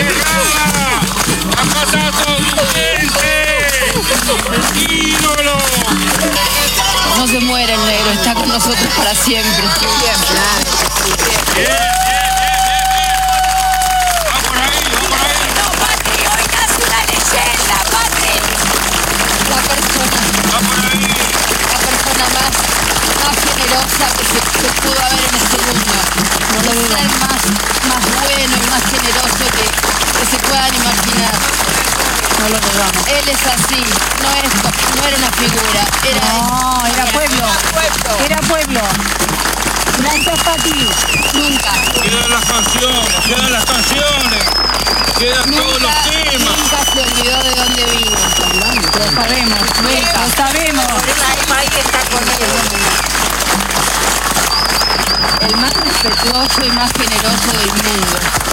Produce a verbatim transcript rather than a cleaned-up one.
llegada a Catatonquense, el ídolo. No se muere el negro, está con nosotros para siempre. Siempre. Bien, bien, bien, bien, bien. Va por ahí, va por ahí. No, Patri, hoy nace una leyenda, Patri. La persona, Va por ahí. la persona más, más generosa que se, que pudo haber en este mundo. No lo dudo. El ser más, más bueno y más generoso que, que se puedan imaginar. No lo dudamos. Él es así, no, es, no era una figura, era... No, era pueblo. Era pueblo. Gracias, Pati. Nunca, Quedan las canciones, quedan las canciones, quedan todos los nunca, temas. nunca se olvidó de dónde vivo. Lo sabemos, lo sabemos. Ahí está con él. El más respetuoso y más generoso del mundo.